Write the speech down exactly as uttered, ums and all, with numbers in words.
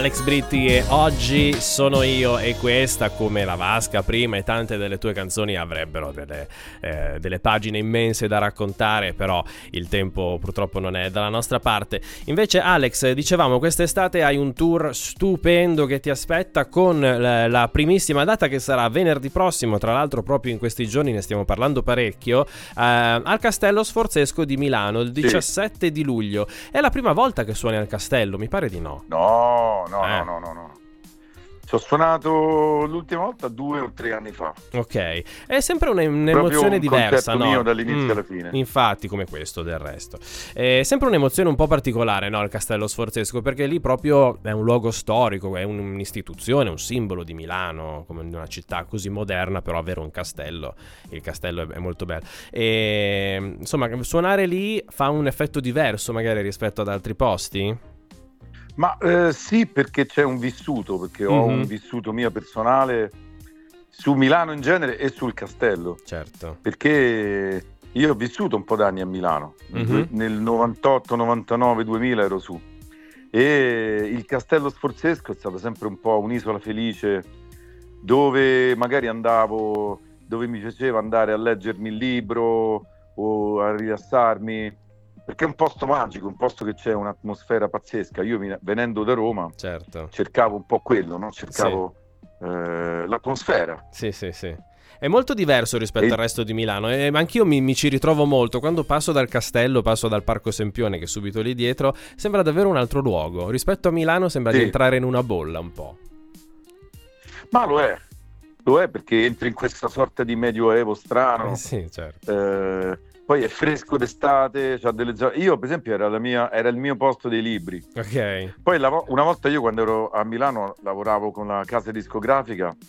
Alex Britti e Oggi sono io, e questa, come La Vasca prima e tante delle tue canzoni, avrebbero delle, eh, delle pagine immense da raccontare, però il tempo purtroppo non è dalla nostra parte. Invece Alex, dicevamo, quest'estate hai un tour stupendo che ti aspetta, con la, la primissima data che sarà venerdì prossimo, tra l'altro proprio in questi giorni ne stiamo parlando parecchio, eh, al Castello Sforzesco di Milano, il diciassette sì. di luglio. È la prima volta che suoni al Castello? Mi pare di no. No, no, eh. no, no, no, no. Ci ho suonato l'ultima volta due o tre anni fa. Ok, è sempre un'emozione un diversa, no? Mio dall'inizio mm, alla fine. Infatti, come questo del resto. È sempre un'emozione un po' particolare, no? Il Castello Sforzesco, perché lì proprio è un luogo storico, è un'istituzione, un simbolo di Milano, come in una città così moderna, però avere un castello, il castello è molto bello. E insomma, suonare lì fa un effetto diverso magari rispetto ad altri posti? Ma eh, sì, perché c'è un vissuto, perché mm-hmm. ho un vissuto mio personale su Milano in genere e sul castello. Certo. Perché io ho vissuto un po' d'anni a Milano, mm-hmm. nel novantotto, novantanove, duemila ero su. E il Castello Sforzesco è stato sempre un po' un'isola felice, dove magari andavo, dove mi piaceva andare a leggermi il libro o a rilassarmi. Perché è un posto magico, un posto che c'è un'atmosfera pazzesca. Io venendo da Roma, certo, cercavo un po' quello, no? Cercavo sì. eh, l'atmosfera. Sì, sì, sì. È molto diverso rispetto e... al resto di Milano, e anch'io mi, mi ci ritrovo molto. Quando passo dal castello, passo dal Parco Sempione, che è subito lì dietro, sembra davvero un altro luogo. Rispetto a Milano sembra sì. di entrare in una bolla un po'. Ma lo è, lo è, perché entri in questa sorta di medioevo strano. Eh sì, certo. Eh... Poi è fresco d'estate, c'ha delle zone... Io, per esempio, era, la mia, era il mio posto dei libri. Ok. Poi la, una volta io, quando ero a Milano, lavoravo con la casa discografica